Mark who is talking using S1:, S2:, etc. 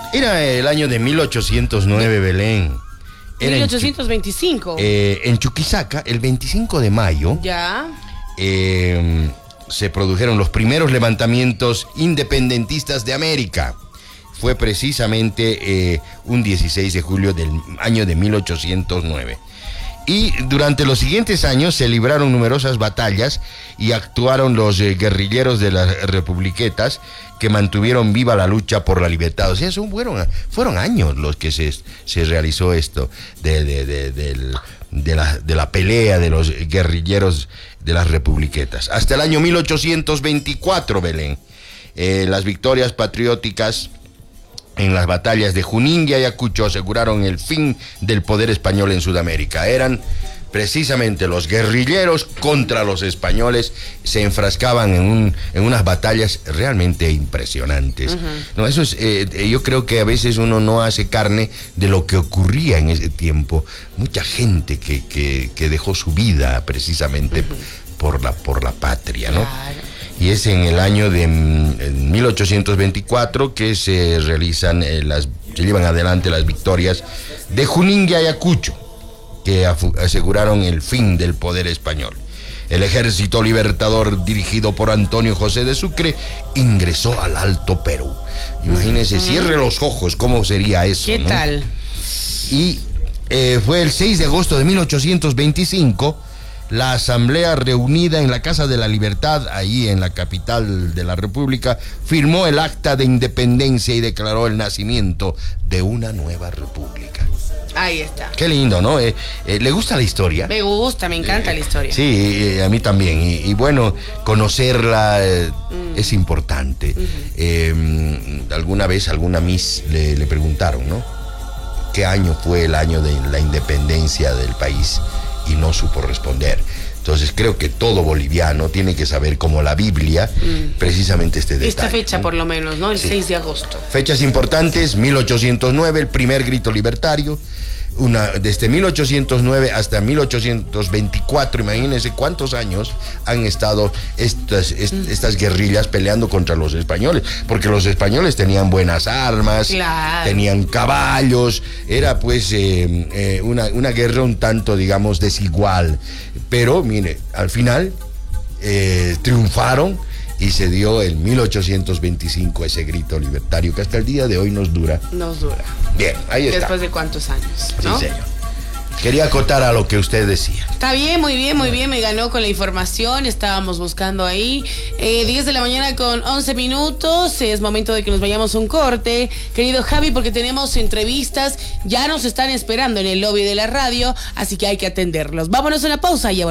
S1: Era el año de 1809, Belén. Era
S2: 1825.
S1: En Chuquisaca, el 25 de mayo,
S2: Ya.
S1: se produjeron los primeros levantamientos independentistas de América. Fue precisamente un 16 de julio del año de 1809. Y durante los siguientes años se libraron numerosas batallas y actuaron los guerrilleros de las republiquetas que mantuvieron viva la lucha por la libertad. O sea, fueron años los que se realizó esto de la pelea de los guerrilleros de las republiquetas. Hasta el año 1824, Belén, las victorias patrióticas en las batallas de Junín y Ayacucho aseguraron el fin del poder español en Sudamérica. Eran precisamente los guerrilleros contra los españoles, se enfrascaban en unas batallas realmente impresionantes. No, eso es, yo creo que a veces uno no hace carne de lo que ocurría en ese tiempo. Mucha gente que dejó su vida precisamente por la patria, ¿no?
S2: Claro.
S1: Y es en el año de 1824 que se realizan se llevan adelante las victorias de Junín y Ayacucho, que aseguraron el fin del poder español. El ejército libertador dirigido por Antonio José de Sucre ingresó al Alto Perú. Imagínense, cierre los ojos, ¿cómo sería eso?
S2: ¿Qué tal?
S1: Y fue el 6 de agosto de 1825, la Asamblea reunida en la Casa de la Libertad, ahí en la capital de la República, firmó el acta de independencia y declaró el nacimiento de una nueva república.
S2: Ahí está.
S1: Qué lindo, ¿no? ¿Le gusta la historia?
S2: Me gusta, me encanta la historia.
S1: Sí, a mí también. Y bueno, conocerla es importante. Alguna vez alguna Miss le preguntaron, ¿no? ¿Qué año fue el año de la independencia del país? Y no supo responder. Entonces creo que todo boliviano tiene que saber, como la Biblia, precisamente este detalle.
S2: Esta fecha, ¿no? Por lo menos, ¿no? El 6 de agosto.
S1: Fechas importantes: 1809, el primer grito libertario. Desde 1809 hasta 1824, imagínense cuántos años han estado estas guerrillas peleando contra los españoles, porque los españoles tenían buenas armas,
S2: claro,
S1: tenían caballos, era pues una guerra un tanto, digamos, desigual, pero mire, al final triunfaron y se dio en 1825 ese grito libertario que hasta el día de hoy nos dura. Bien, ahí está.
S2: ¿Después de cuántos años? ¿No?
S1: Sí, señor. Quería acotar a lo que usted decía.
S2: Está bien, muy bien, muy bien. Me ganó con la información. Estábamos buscando ahí. 10 de la mañana con 11 minutos. Es momento de que nos vayamos a un corte. Querido Javi, porque tenemos entrevistas. Ya nos están esperando en el lobby de la radio. Así que hay que atenderlos. Vámonos a una pausa y ya volvemos.